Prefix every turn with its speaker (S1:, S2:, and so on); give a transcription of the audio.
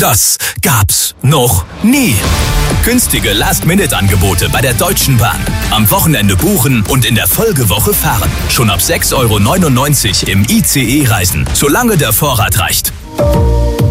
S1: Das gab's noch nie. Günstige Last-Minute-Angebote bei der Deutschen Bahn. Am Wochenende buchen und in der Folgewoche fahren. Schon ab 6,99 € im ICE reisen, solange der Vorrat reicht.